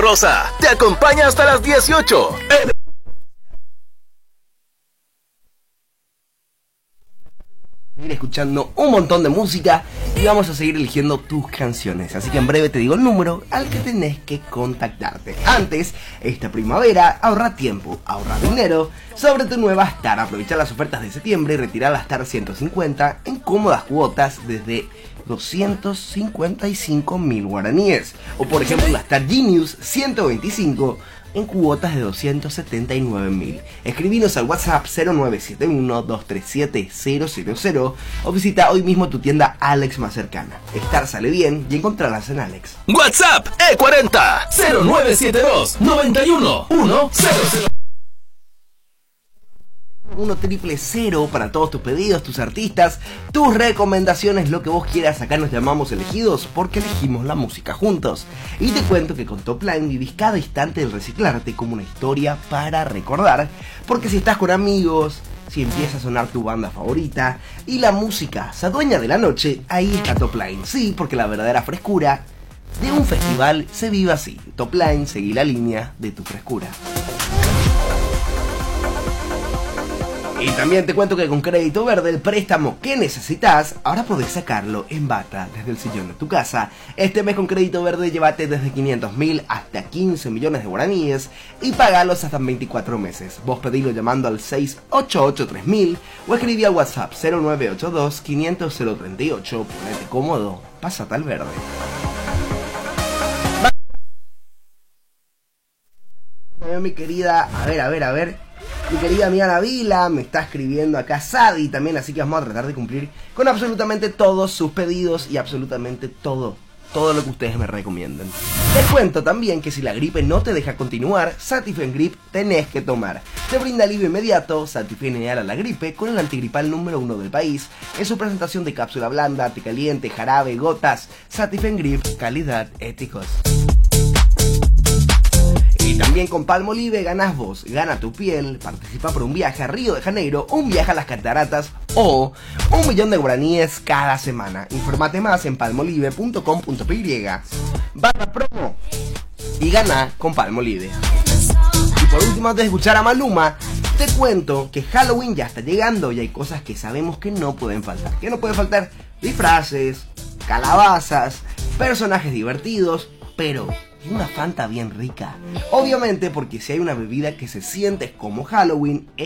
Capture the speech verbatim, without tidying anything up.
Rosa te acompaña hasta las dieciocho. En... ir escuchando un montón de música y vamos a seguir eligiendo tus canciones, así que en breve te digo el número al que tenés que contactarte. Antes, esta primavera, ahorra tiempo, ahorra dinero sobre tu nueva Star. Aprovecha las ofertas de septiembre y retira la Star ciento cincuenta en cómodas cuotas desde doscientos cincuenta y cinco mil guaraníes, o por ejemplo la Star Genius ciento veinticinco en cuotas de doscientos setenta y nueve mil. Escribinos al WhatsApp cero nueve siete uno, dos tres siete, cero cero cero o visita hoy mismo tu tienda Alex más cercana. Star sale bien y encontrarás en Alex. WhatsApp E cuarenta cero nueve siete dos noventa y uno uno cero cero uno triple cero para todos tus pedidos, tus artistas, tus recomendaciones, lo que vos quieras. Acá nos llamamos elegidos porque elegimos la música juntos. Y te cuento que con Top Line vivís cada instante del reciclarte como una historia para recordar. Porque si estás con amigos, si empieza a sonar tu banda favorita y la música se adueña de la noche, ahí está Top Line. Sí, porque la verdadera frescura de un festival se vive así. Top Line, seguí la línea de tu frescura. Y también te cuento que con Crédito Verde, el préstamo que necesitas, ahora podés sacarlo en bata desde el sillón de tu casa. Este mes con Crédito Verde llévate desde quinientos mil hasta quince millones de guaraníes y pagalos hasta veinticuatro meses. Vos pedilo llamando al seis ocho ocho tres mil o escribí al WhatsApp cero nueve ocho dos quinientos cero treinta y ocho. Ponete cómodo, pásate al verde. Mi querida, a ver, a ver, a ver. Mi querida amiga Navila me está escribiendo acá, Sadi también, así que vamos a tratar de cumplir con absolutamente todos sus pedidos y absolutamente todo, todo lo que ustedes me recomienden. Les cuento también que si la gripe no te deja continuar, Satifen Grip tenés que tomar. Te brinda alivio inmediato, Satifen ideal a la gripe, con el antigripal número uno del país, en su presentación de cápsula blanda, té caliente, jarabe, gotas. Satifen Grip, calidad, éticos. Y también con Palmolive ganas vos, gana tu piel, participa por un viaje a Río de Janeiro, un viaje a las cataratas o un millón de guaraníes cada semana. Infórmate más en palmolive punto com punto py barra promo y gana con Palmolive. Y por último, antes de escuchar a Maluma, te cuento que Halloween ya está llegando y hay cosas que sabemos que no pueden faltar. ¿Qué no puede faltar? Disfraces, calabazas, personajes divertidos, pero y una Fanta bien rica. Obviamente, porque si hay una bebida que se siente como Halloween, es